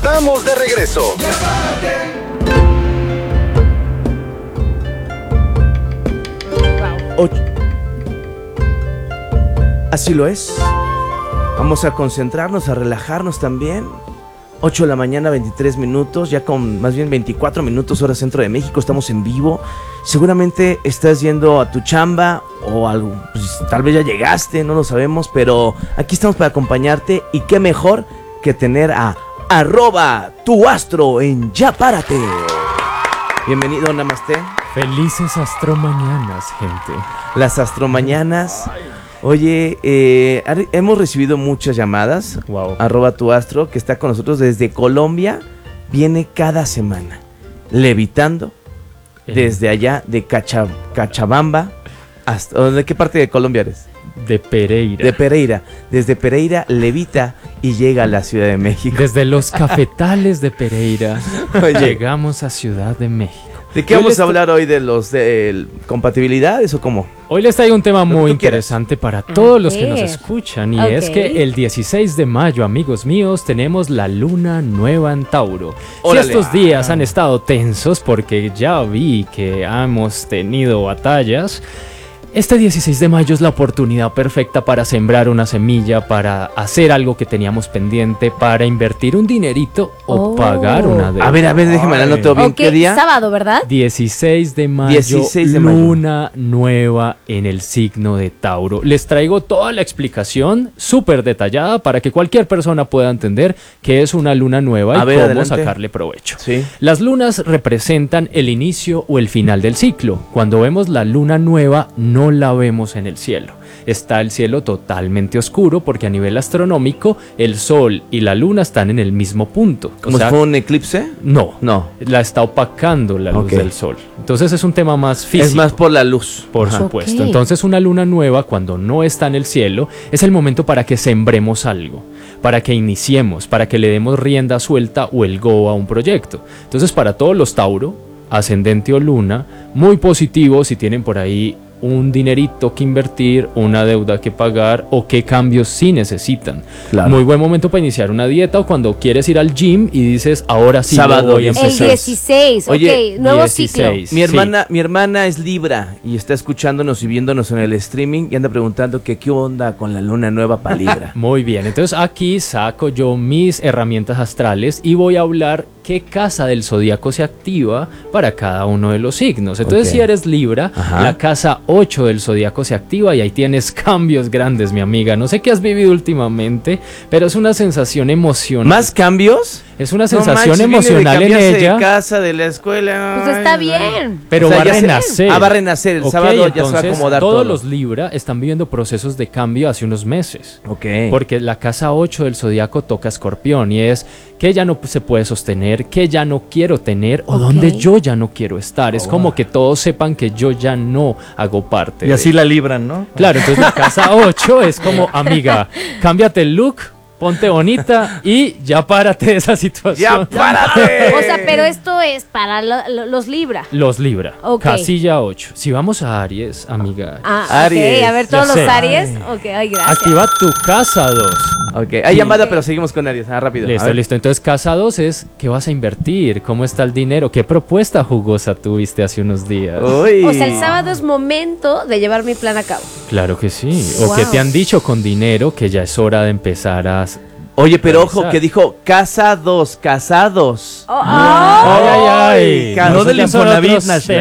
estamos de regreso. Así lo es. Vamos a concentrarnos, a relajarnos también. 8 de la mañana, 23 minutos, ya con más bien 24 minutos hora centro de México, estamos en vivo. Seguramente estás yendo a tu chamba o algo, pues, tal vez ya llegaste, no lo sabemos, pero aquí estamos para acompañarte y qué mejor que tener a @tuastro en Ya Párate. Bienvenido, Namaste. Felices astromañanas, gente. Las astromañanas. Oye, hemos recibido muchas llamadas. Wow. @tuastro, que está con nosotros desde Colombia, viene cada semana, levitando desde allá de Cachabamba hasta... ¿De qué parte de Colombia eres? De Pereira. De Pereira. Desde Pereira levita y llega a la Ciudad de México. Desde los cafetales de Pereira Oye, llegamos a Ciudad de México. ¿de qué vamos a hablar hoy? ¿De los de compatibilidades o cómo? Hoy les traigo un tema muy tú quieras. interesante para todos los que nos Ok. escuchan, y Ok. es que el 16 de mayo, amigos míos, tenemos la luna nueva en Tauro. Órale. Si estos días han estado tensos porque ya vi que hemos tenido batallas, este 16 de mayo es la oportunidad perfecta para sembrar una semilla, para hacer algo que teníamos pendiente, para invertir un dinerito o Oh. pagar una deuda. A ver, déjeme la anoto bien. Ok, ¿Qué día? sábado, ¿verdad? 16 de mayo, 16 de mayo. luna nueva en el signo de Tauro. Les traigo toda la explicación súper detallada para que cualquier persona pueda entender qué es una luna nueva A y ver, cómo adelante. sacarle provecho. Sí. Las lunas representan el inicio o el final del ciclo. Cuando vemos la luna nueva, no la vemos en el cielo. Está el cielo totalmente oscuro porque a nivel astronómico el sol y la luna están en el mismo punto. ¿Como si fuera un eclipse? No, No. la está opacando la luz Ok. del sol. Entonces es un tema más físico. Es más por la luz. Por Ajá. supuesto. Ok. Entonces una luna nueva, cuando no está en el cielo, es el momento para que sembremos algo, para que iniciemos, para que le demos rienda suelta o el go a un proyecto. Entonces para todos los Tauro, ascendente o luna, muy positivo si tienen por ahí un dinerito que invertir, una deuda que pagar o qué cambios sí necesitan. Claro. Muy buen momento para iniciar una dieta o cuando quieres ir al gym y dices, ahora sí Sábado, lo voy a El empezar. 16, Oye, ok, nuevo 16. ciclo. Mi hermana es Libra y está escuchándonos y viéndonos en el streaming y anda preguntando que qué onda con la luna nueva para Libra. Muy bien, entonces aquí saco yo mis herramientas astrales y voy a hablar qué casa del zodíaco se activa para cada uno de los signos. Entonces, Ok. si eres Libra, Ajá. la casa 8 del zodíaco se activa y ahí tienes cambios grandes, mi amiga. No sé qué has vivido últimamente, pero es una sensación emocional. ¿Más cambios? Es una No sensación manches, viene de emocional en cambiarse ella, de casa, de la escuela. Pues está Ay, bien. pero O sea, va a ya se- renacer. va a renacer. El Ok, sábado ya se va a entonces, acomodar todos todo. los Libra están viviendo procesos de cambio hace unos meses. Ok. Porque la casa 8 del zodiaco toca Escorpión y es que ya no se puede sostener, que ya no quiero tener o Ok. donde yo ya no quiero estar. Es Oh, como wow. que todos sepan que yo ya no hago parte. Y de- así la libran, ¿no? Claro, entonces la casa 8 es como, amiga, cámbiate el look, ponte bonita y ya párate de esa situación. ¡Ya párate! O sea, pero esto es para los Libra. Los Libra, Ok. casilla 8. Si vamos a Aries, amiga, Ah, Aries, ok, a ver, todos ya los sé. Aries. Ok, ay, gracias. aquí va tu casa 2. Ok, hay llamada, pero seguimos con Aries. Rápido. A Listo, ver. listo. Entonces, casa 2 es ¿qué vas a invertir? ¿Cómo está el dinero? ¿Qué propuesta jugosa tuviste hace unos días? Uy. O sea, el sábado es momento de llevar mi plan a cabo. Claro que sí. O Wow. que te han dicho con dinero que ya es hora de empezar a... Oye, pero ojo, realizar. que dijo casados. Oh, Ay, ay, ay. Ay, no Esos del ya son Infonavit otros Nacional.